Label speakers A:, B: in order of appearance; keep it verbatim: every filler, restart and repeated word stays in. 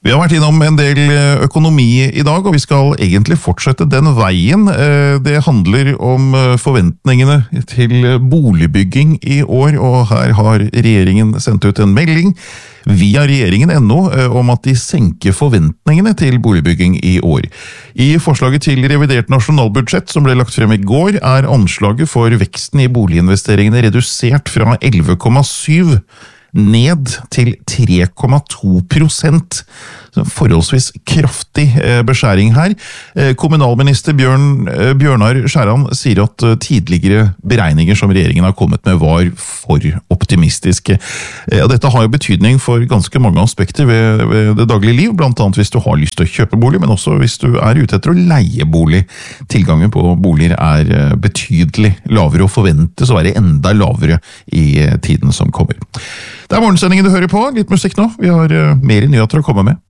A: Vi har vært innom en del økonomi i dag, og vi skal egentlig fortsette den veien. Det handler om forventningene til boligbygging i år, og her har regjeringen sendt ut en melding via regjeringen ennå om at de senker forventningene til boligbygging i år. I forslaget til revidert nasjonalbudsjett som ble lagt frem i går, er anslaget for veksten i boliginvesteringene redusert fra elleve komma syv ned til tre komma to prosent. Forholdsvis kraftig beskjæring her. Kommunalminister Bjørn, Bjørnar Skjæran sier at tidligere beregninger som regjeringen har kommet med var for optimistiske. Dette har jo betydning for ganske mange aspekter ved, ved det daglige liv, blant annet hvis du har lyst til å kjøpe bolig, men også hvis du er ute etter å leie bolig. Tilgangen på boliger er betydelig lavere og forventes å være enda lavere i tiden som kommer. Det er morgensendingen du hører på, litt musikk nå. Vi har mer nyheter å komme med.